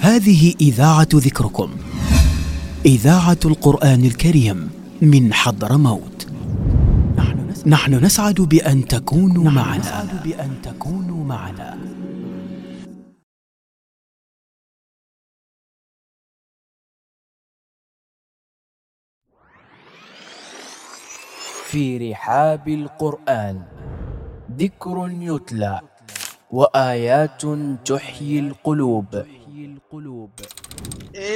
هذه إذاعة ذكركم، إذاعة القرآن الكريم من حضرموت. نحن نسعد بأن تكونوا معنا. في رحاب القرآن ذكر يتلى وآيات تحيي القلوب.